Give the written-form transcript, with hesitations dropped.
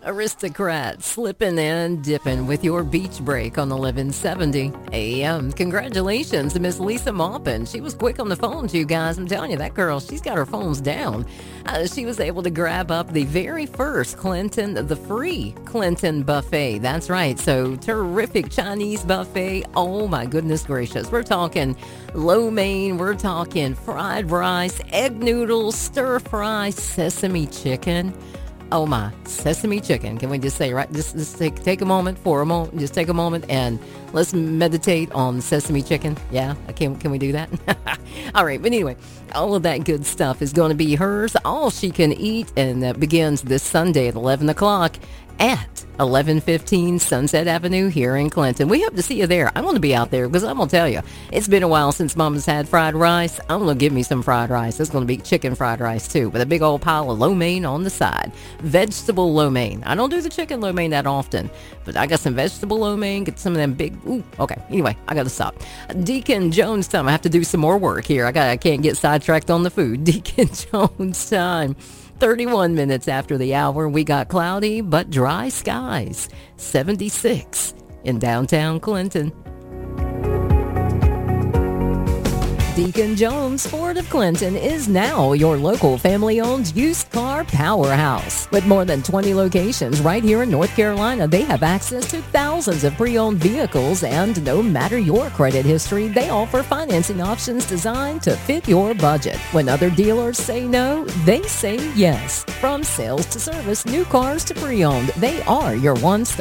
Aristocrat, slipping and dipping with your beach break on 1170 AM. Congratulations to Miss Lisa Maupin. She was quick on the phone, you guys. I'm telling you, that girl, she's got her phones down. She was able to grab up the very first Clinton, the free Clinton buffet. That's right. So terrific Chinese buffet. Oh my goodness gracious. We're talking lo mein. We're talking fried rice, egg noodles, stir fry, sesame chicken. Oh my, sesame chicken. Can we just say, right, just take a moment just take a moment and let's meditate on sesame chicken. Yeah, can we do that? All right, but anyway, all of that good stuff is going to be hers. All she can eat, and that begins this Sunday at 11 o'clock at 1115 Sunset Avenue here in Clinton. We hope to see you there. I want to be out there because I'm going to tell you, it's been a while since Mama's had fried rice. I'm going to give me some fried rice. It's going to be chicken fried rice too, with a big old pile of lo mein on the side. Vegetable lo mein. I don't do the chicken lo mein that often, but I got some vegetable lo mein, get some of them big, okay. Anyway, I got to stop. Deacon Jones time. I have to do some more work here. I can't get sidetracked on the food. Deacon Jones time. 31 minutes after the hour, we got cloudy but dry skies. 76 in downtown Clinton. Deacon Jones Ford of Clinton is now your local family-owned used car powerhouse. With more than 20 locations right here in North Carolina, they have access to thousands of pre-owned vehicles, and no matter your credit history, they offer financing options designed to fit your budget. When other dealers say no, they say yes. From sales to service, new cars to pre-owned, they are your one-stop